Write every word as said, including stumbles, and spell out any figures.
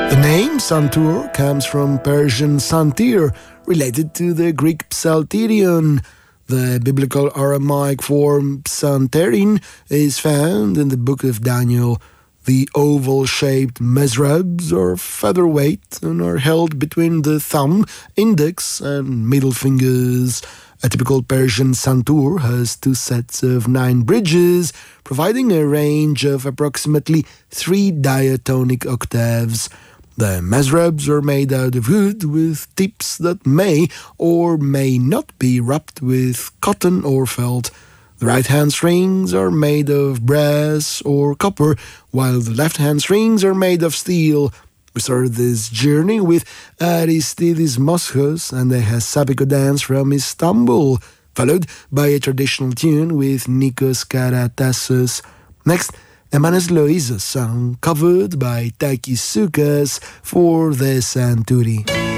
The name Santur comes from Persian santir, related to the Greek psalterion. The biblical Aramaic form psanterin is found in the book of Daniel. The oval-shaped mezrabs are featherweight and are held between the thumb, index, and middle fingers. A typical Persian santur has two sets of nine bridges, providing a range of approximately three diatonic octaves. The mezrabs are made out of wood with tips that may or may not be wrapped with cotton or felt. The right-hand strings are made of brass or copper, while the left-hand strings are made of steel. We started this journey with Aristidis Moschos and the Hesapiko dance from Istanbul, followed by a traditional tune with Nikos Karatassos. Next, Emanes Loizos song covered by Takis Soukas for the Santuri.